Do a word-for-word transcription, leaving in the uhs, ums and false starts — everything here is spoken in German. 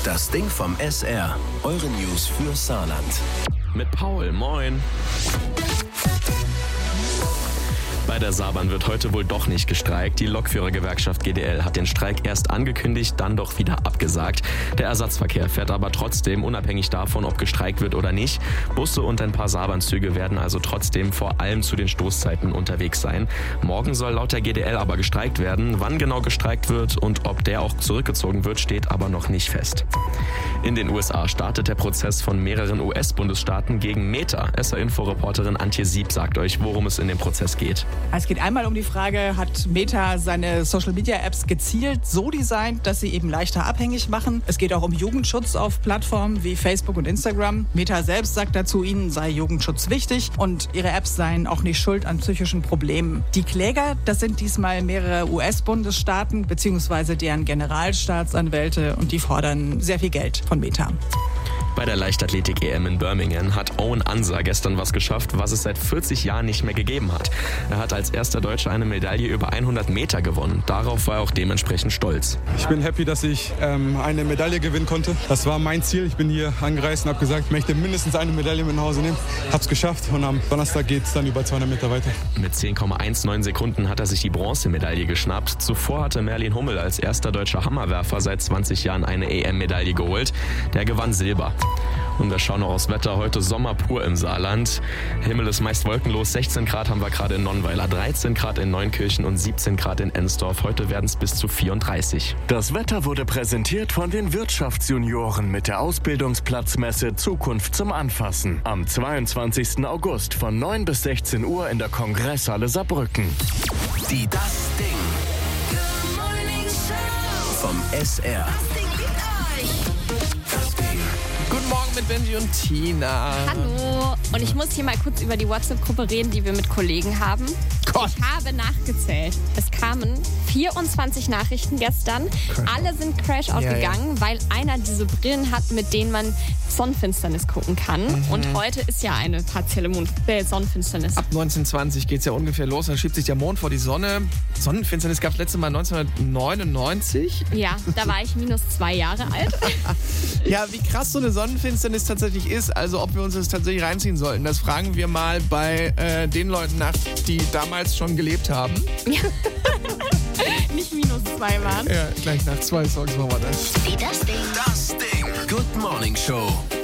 Das Ding vom S R. Eure News für Saarland. Mit Paul, moin. Bei der Saarbahn wird heute wohl doch nicht gestreikt. Die Lokführergewerkschaft G D L hat den Streik erst angekündigt, dann doch wieder abgesagt. Der Ersatzverkehr fährt aber trotzdem, unabhängig davon, ob gestreikt wird oder nicht. Busse und ein paar Saarbahnzüge werden also trotzdem vor allem zu den Stoßzeiten unterwegs sein. Morgen soll laut der G D L aber gestreikt werden. Wann genau gestreikt wird und ob der auch zurückgezogen wird, steht aber noch nicht fest. In den U S A startet der Prozess von mehreren U S-Bundesstaaten gegen Meta. S R-Info-Reporterin Antje Sieb sagt euch, worum es in dem Prozess geht. Es geht einmal um die Frage, hat Meta seine Social-Media-Apps gezielt so designt, dass sie eben leichter abhängig machen? Es geht auch um Jugendschutz auf Plattformen wie Facebook und Instagram. Meta selbst sagt dazu, ihnen sei Jugendschutz wichtig und ihre Apps seien auch nicht schuld an psychischen Problemen. Die Kläger, das sind diesmal mehrere U S-Bundesstaaten bzw. deren Generalstaatsanwälte und die fordern sehr viel Geld von Meta. Bei der Leichtathletik-E M in Birmingham hat Owen Ansa gestern was geschafft, was es seit vierzig Jahren nicht mehr gegeben hat. Er hat als erster Deutscher eine Medaille über hundert Meter gewonnen. Darauf war er auch dementsprechend stolz. Ich bin happy, dass ich ähm, eine Medaille gewinnen konnte. Das war mein Ziel. Ich bin hier angereist und habe gesagt, ich möchte mindestens eine Medaille mit nach Hause nehmen. Hab's geschafft und am Donnerstag geht es dann über zweihundert Meter weiter. Mit zehn Komma neunzehn Sekunden hat er sich die Bronzemedaille geschnappt. Zuvor hatte Merlin Hummel als erster deutscher Hammerwerfer seit zwanzig Jahren eine E M-Medaille geholt. Der gewann Silber. Und wir schauen noch aufs Wetter. Heute Sommer pur im Saarland. Himmel ist meist wolkenlos. sechzehn Grad haben wir gerade in Nonnweiler, dreizehn Grad in Neunkirchen und siebzehn Grad in Ensdorf. Heute werden es bis zu vierunddreißig. Das Wetter wurde präsentiert von den Wirtschaftsjunioren mit der Ausbildungsplatzmesse Zukunft zum Anfassen. Am zweiundzwanzigsten August von neun bis sechzehn Uhr in der Kongresshalle Saarbrücken. Die Das Ding vom S R. Guten Morgen mit Benji und Tina. Hallo. Und ich muss hier mal kurz über die WhatsApp-Gruppe reden, die wir mit Kollegen haben. Gott. Ich habe nachgezählt. Es kamen vierundzwanzig Nachrichten gestern. Okay. Alle sind Crash-Out ja, gegangen, ja. weil einer diese Brillen hat, mit denen man Sonnenfinsternis gucken kann. Mhm. Und heute ist ja eine partielle Mond- äh, Sonnenfinsternis. Ab neunzehn Uhr zwanzig geht es ja ungefähr los. Dann schiebt sich der Mond vor die Sonne. Sonnenfinsternis gab es letztes Mal neunzehnhundertneunundneunzig. Ja, da war ich minus zwei Jahre alt. Ja, wie krass so eine Sonnenfinsternis tatsächlich ist, also ob wir uns das tatsächlich reinziehen sollten, das fragen wir mal bei äh, den Leuten nach, die damals schon gelebt haben. Ja. Nicht minus zwei waren. Ja, gleich nach zwei Songs machen wir das. Die Das Ding. Das Ding. Good Morning Show.